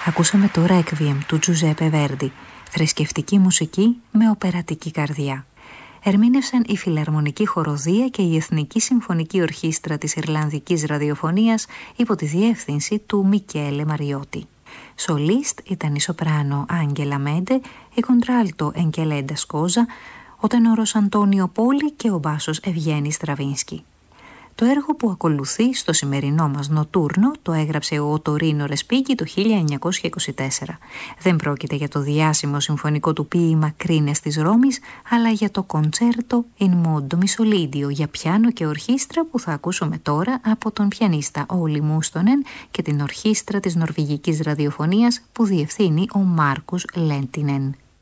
Ακούσαμε το Requiem του Τζουζέπε Βέρντι, θρησκευτική μουσική με οπερατική καρδιά. Ερμήνευσαν η Φιλαρμονική Χοροδία και η Εθνική Συμφωνική Ορχήστρα της Ιρλανδικής Ραδιοφωνίας υπό τη διεύθυνση του Μικέλε Μαριώτη. Σολίστ ήταν η σοπράνο Άγγελα Μέντε, η κοντράλτο Εγκελέντα Σκόζα, ο τενόρος Αντώνιο Πόλη και ο μπάσος Ευγένη Στραβίνσκι. Το έργο που ακολουθεί στο σημερινό μας νοτούρνο το έγραψε ο Τωρίνο Ρεσπίγκι το 1924. Δεν πρόκειται για το διάσημο συμφωνικό του ποίημα «Κρίνες της Ρώμης», αλλά για το κοντσέρτο «In Modo Misolidio» για πιάνο και ορχήστρα που θα ακούσουμε τώρα από τον πιανίστα Όλι Μούστονεν και την ορχήστρα της Νορβηγικής Ραδιοφωνίας που διευθύνει ο Μάρκους Λέντινεν.